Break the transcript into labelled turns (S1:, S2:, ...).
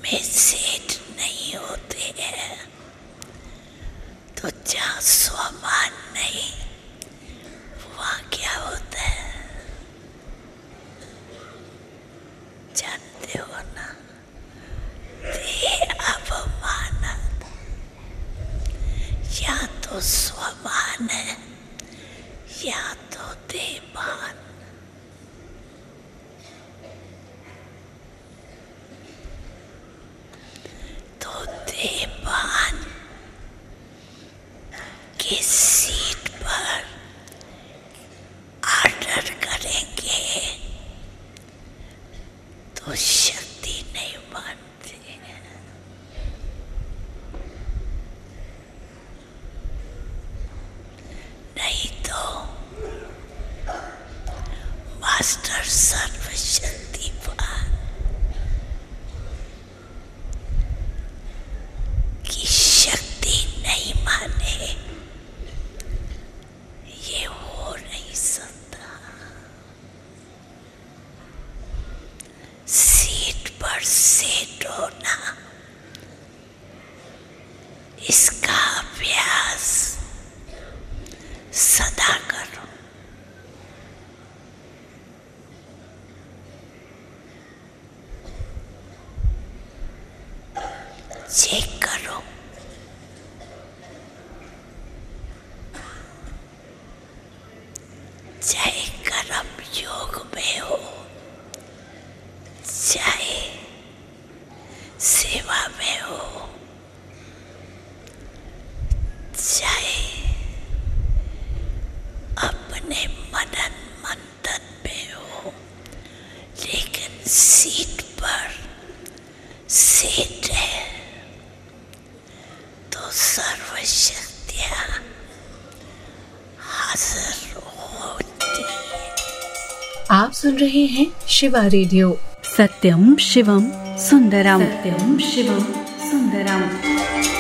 S1: में सेठ नहीं होते हैं तो जहाँ स्वमान नहीं वहाँ क्या होता है जानते हो ना? देह अवमानत, या तो स्वमान है या तो देहमान। तो देहमान की सीट पर ऑर्डर करेंगे तो शक्ति नहीं मानते। नहीं तो मास्टर सर्वशक्तिवान की शक्ति नहीं माने, ये हो नहीं सकता। सीट पर सेट होना, इसका अभ्यास सदा करो। चेक करो, चाहे कर्म योग में हो, चाहे सेवा में हो, चाहे अपने मनन मंथन में हो, लेकिन सीट पर सेठ है तो सर्वशक्तियाँ हाजिर होती है।
S2: आप सुन रहे हैं शिवा रेडियो।
S3: सत्यम शिवम सुंदरम।
S2: सत्यम शिवम सुंदरम।